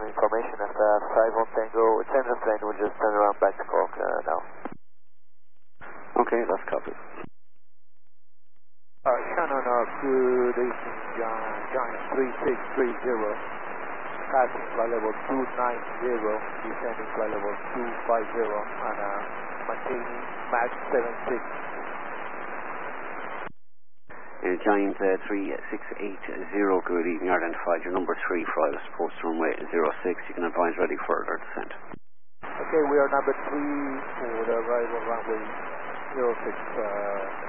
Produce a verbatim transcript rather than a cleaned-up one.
time information after five on Tango. Center plane will just turn around back to Cork uh, now. Okay, that's copied. Uh, Shannon, uh, good evening, John, Giant three six three zero. Passing flight level two nine zero, descending flight level two five zero, and uh, maintaining Mach seven six. Uh, Giant uh, three six eight zero, good evening, identified your number three for Isles Post runway zero six, you can advise ready for further descent. Okay, we are number three for the arrival runway zero six. Uh,